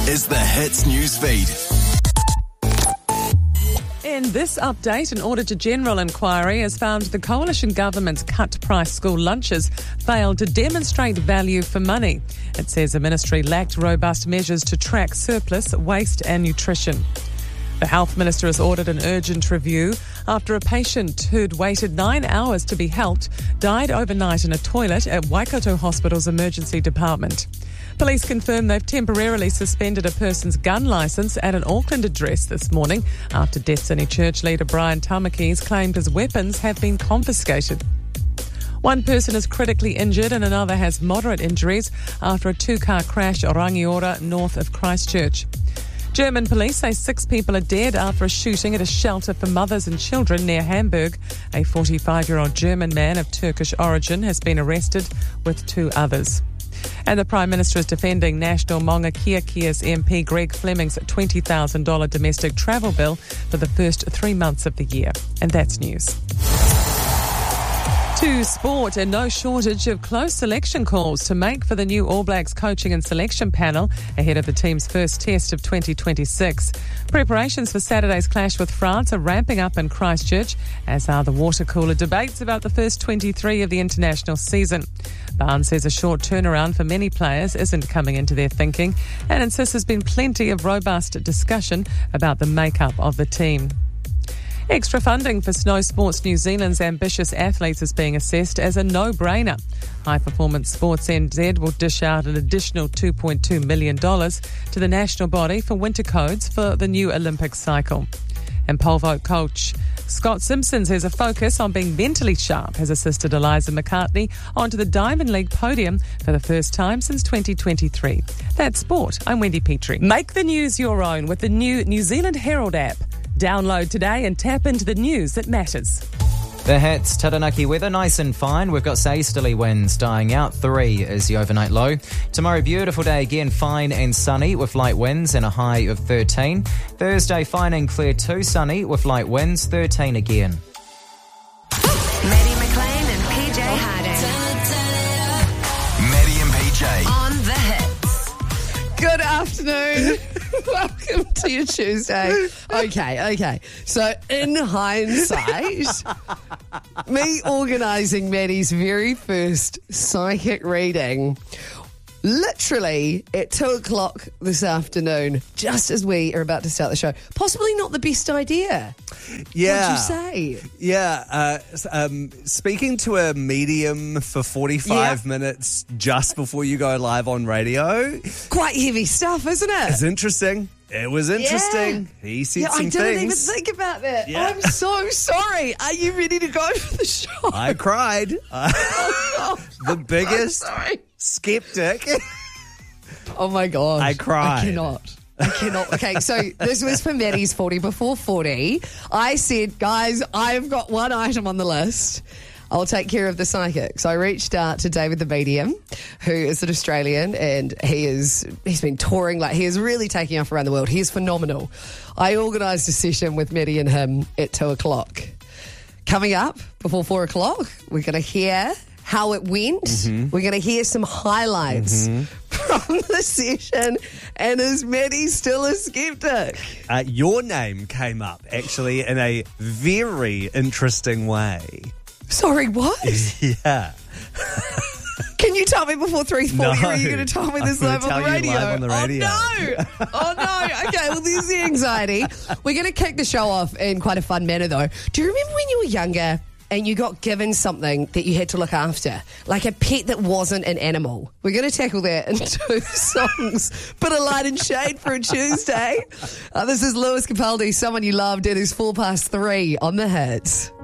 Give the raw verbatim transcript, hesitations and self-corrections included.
is the Hits News Feed. In this update, an Auditor General inquiry has found the coalition government's cut-price school lunches failed to demonstrate value for money. It says the ministry lacked robust measures to track surplus, waste and nutrition. The Health Minister has ordered an urgent review after a patient who'd waited nine hours to be helped died overnight in a toilet at Waikato Hospital's emergency department. Police confirm they've temporarily suspended a person's gun licence at an Auckland address this morning after Destiny Church leader Brian Tamakis claimed his weapons have been confiscated. One person is critically injured and another has moderate injuries after a two-car crash at Rangiora north of Christchurch. German police say six people are dead after a shooting at a shelter for mothers and children near Hamburg. A forty-five-year-old German man of Turkish origin has been arrested with two others. And the Prime Minister is defending National Maunga Kia Kia's M P Greg Fleming's twenty thousand dollars domestic travel bill for the first three months of the year. And that's news. To sport, and no shortage of close selection calls to make for the new All Blacks coaching and selection panel ahead of the team's first test of twenty twenty-six. Preparations for Saturday's clash with France are ramping up in Christchurch, as are the water cooler debates about the first twenty-three of the international season. Barnes says a short turnaround for many players isn't coming into their thinking and insists there's been plenty of robust discussion about the makeup of the team. Extra funding for Snow Sports New Zealand's ambitious athletes is being assessed as a no-brainer. High Performance Sports N Z will dish out an additional two point two million dollars to the national body for winter codes for the new Olympic cycle. And pole vault coach Scott Simpson says a focus on being mentally sharp has assisted Eliza McCartney onto the Diamond League podium for the first time since twenty twenty-three. That's sport. I'm Wendy Petrie. Make the news your own with the new New Zealand Herald app. Download today and tap into the news that matters. The Hits, Taranaki weather, nice and fine. We've got easterly winds dying out. Three is the overnight low. Tomorrow, beautiful day again, fine and sunny with light winds and a high of thirteen. Thursday, fine and clear too, sunny with light winds, thirteen again. Maddie McLean and P J Harding. Maddie and P J. On the Hits. Good afternoon. Welcome to your Tuesday. Okay, okay. So, in hindsight, me organising Maddie's very first psychic reading literally at two o'clock this afternoon, just as we are about to start the show. Possibly not the best idea. Yeah. What'd you say? Yeah. Uh, um, speaking to a medium for forty-five Yeah. minutes just before you go live on radio Quite heavy stuff, isn't it? is interesting. It was interesting. He said Yeah, some I didn't things. even think about that. Yeah. I'm so sorry. Are you ready to go for the show? I cried. Oh, the biggest sorry. skeptic. Oh my God. I cried. I cannot. I cannot. Okay, so this was for Maddie's forty before forty. I said, guys, I've got one item on the list. I'll take care of the psychic. So I reached out to David the Medium, who is an Australian, and he is he's been touring, like he is really taking off around the world. He is phenomenal. I organised a session with Maddie and him at two o'clock. Coming up before four o'clock, we're going to hear how it went. Mm-hmm. We're going to hear some highlights mm-hmm. from the session. And is Maddie still a skeptic? Uh, your name came up, actually, in a very interesting way. Sorry, what? Yeah. Can you tell me before three forty, No, or are you going to tell me this I'm live on gonna the tell you radio? live on the radio. Oh, no. Oh, no. Okay, well, there's the anxiety. We're going to kick the show off in quite a fun manner, though. Do you remember when you were younger and you got given something that you had to look after, like a pet that wasn't an animal? We're going to tackle that in two songs. Bit of light and shade for a Tuesday. Uh, this is Lewis Capaldi, Someone You Loved. It is four past three on the Hits.